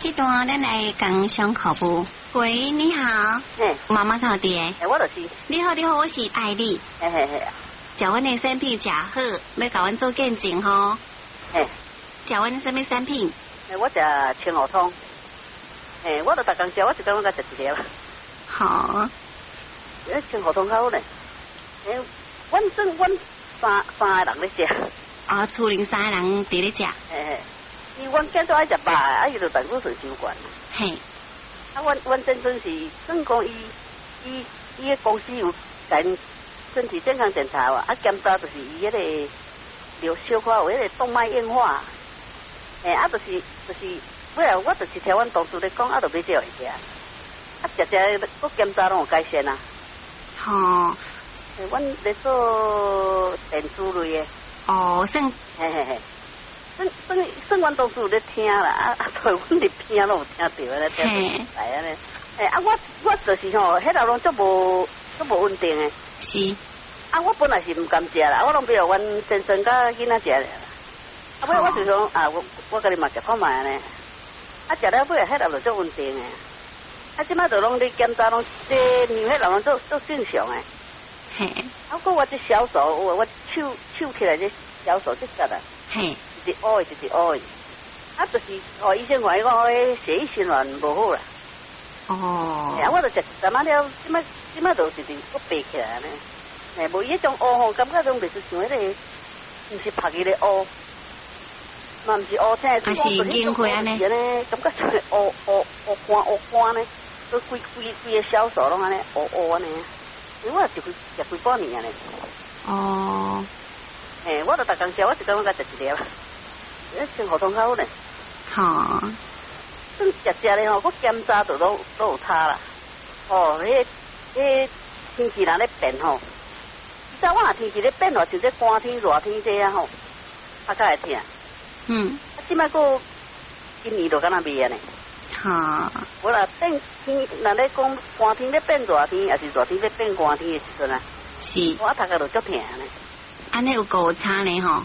这段咱来讲上课部。喂，你好。妈妈好的。 我就是。 你好，你好，我是艾丽。 嘿嘿嘿。 食阮的产品食好，要甲阮做见证吼。 嘿。 食阮什么产品？ 我食青河汤。我就逐工食，我一工甲食一粒。 好。 青河汤较好咧。阮三个人咧食。 啊，厝里三个人伫咧食。 因为阮囝仔爱食饱，伊就胆固醇伤悬。 嘿。 阮先生是算讲伊个公司有跟身体健康检查哇，检查就是伊迄个有小可有迄个动脉硬化。就是尾后我就是听阮同事咧讲，就买这回食。食个检查拢有改善啊。 吼。 阮咧做电子类的。 哦，算。 嘿。算阮同事有咧听啦，所以阮伫边拢有听到咧，听来安尼。我就是吼，迄头拢足无稳定的。 是。 我本来是唔甘食啦，我拢俾阮先生甲囡仔食咧。尾我就讲我甲你嘛食看卖安尼。食了尾迄头就足稳定的。即摆就拢咧检查拢这尿迄头拢足正常的。 嘿。 过我这小手，我手起来这小手就塞啦。 嘿。 一直乌的，就是医生讲伊讲我血液循环无好啦。 哦。 我就食一阵了，即摆就直直搁白起来呢。无伊迄种乌吼，感觉种袂是像迄个，毋是晒伊咧乌，嘛毋是乌青， 是硬块安尼。 感觉像乌干呢，都规个小手拢安尼乌安尼。因为我食几半年安尼。 哦。 我就逐工食，我一工甲食一粒。青河汤较好咧。 好。 算食咧吼，我检查就都有差啦。迄天气人咧变吼，你知我若天气咧变吼，像这寒天、热天这啊吼，较会疼。即摆个今年就敢若未安尼。 好。 我若变天，若咧讲寒天咧变热天，也是热天咧变寒天的时阵啊。 是。 我头壳就足疼呢。 安尼有够差呢吼。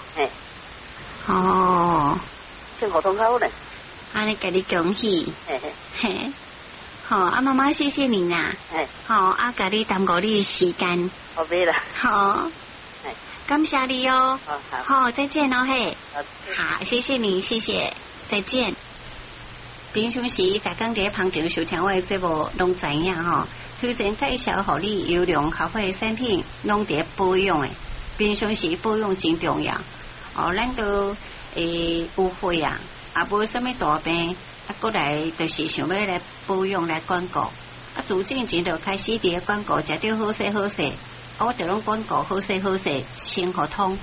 哦。 青河汤较好咧。 安尼甲你恭喜。嘿。好，妈妈谢谢你啦。好，甲你耽误你的时间。 好袂啦。 好。感谢你哦。好，再见哦嘿。好，谢谢你，谢谢，再见。平常时大家在旁边收听我的节目，拢知影吼。推荐介绍互你优良合法产品，拢伫保养的。平常时保养真重要。咱都有血啊，无什么大病，过来就是想要来保养来管顾。自进前就开始伫管顾，食着好势好势。我就拢管顾好势好势，青河汤，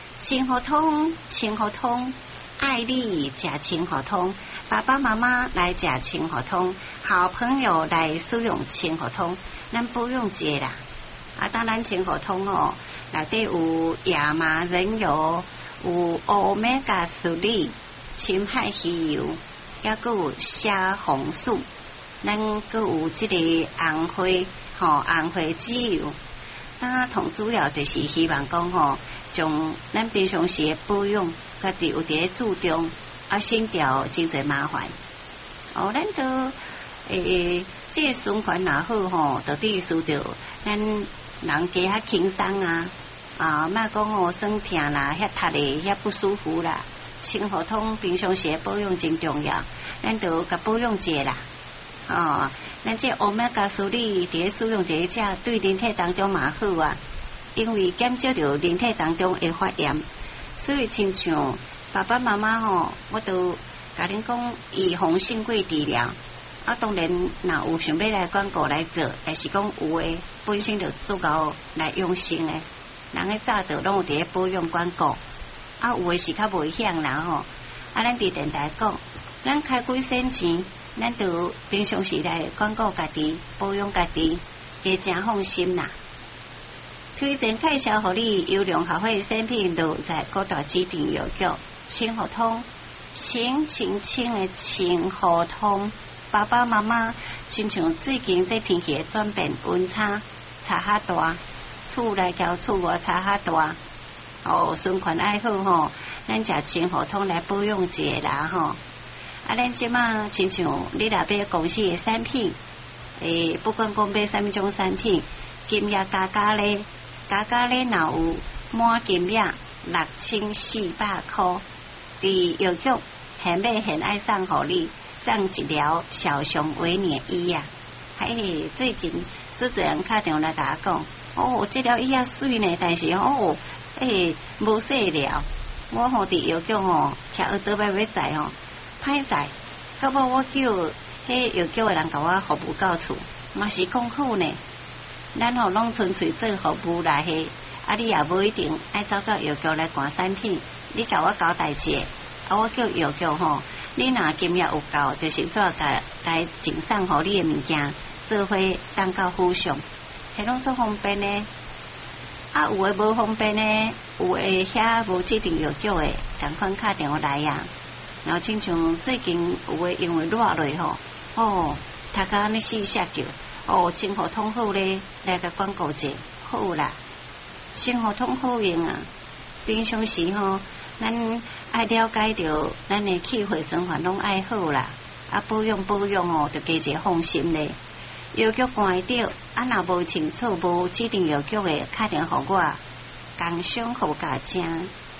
爱你食青河汤，爸爸妈妈来食青河汤，好朋友来使用青河汤，咱保养者啦。当然青河汤内底有亚麻仁油，有Omega 3青海鱼油，也佫有虾红素，咱佫有这个红花籽油。同主要就是希望讲将咱平常时的保养，家己有伫注重，省掉真侪麻烦。咱都这个循环若好就对需着咱人加较轻松啊，莫讲酸痛啦，遐塌的遐不舒服啦。青河汤平常时保养真重要，咱就甲保养者啦。咱这Omega 3伫使用这对人体当中嘛好啊，因为减少着人体当中的发炎，所以亲像爸爸妈妈我都甲恁讲预防胜过治疗。当然若有想要来管顾来做，但是讲有诶本身就足够来用心诶。人诶早就拢有伫保养管顾，有诶是较危险啦咱伫电台讲，咱开几仙钱，咱就平常时来管顾家己，保养家己，加真放心啦。推荐介绍互你优良合法产品，就在各大指定药局青河汤，清的青河汤。爸爸妈妈亲像最近这天气转变温差较大，厝内交厝外差较大，循环爱好咱食青河汤来保养一下啦咱即马亲像你若买公司的产品，不管讲买什么种产品，金额加咧，若有满金额6400块，伫药局现买现爱送互你，送一条小熊维黏衣啊！最近这人打电话来甲我讲，这条衣啊水呢，但是无细了。我伫药局徛学倒摆要载歹载，到尾我叫药局的人甲我服务到厝，嘛是讲好呢。咱拢纯粹做服务啦你也无一定爱走到药局来看产品，你甲我交代者，我叫药局你若金额有够，就是怎该赠送互你的物件，做伙送到府上，拢做方便呢。有诶无方便呢，有诶遐无指定药局诶，赶快打电话来呀。然后亲像最近有诶因为热落他甲安尼四下叫，清河通好咧，来个广告者好啦，清河通好用啊。平常时咱爱了解到咱诶气血生活拢爱好啦，保养就加一放心咧。药局关着，若无清楚无指定药局诶，打电话互我，工商号价正。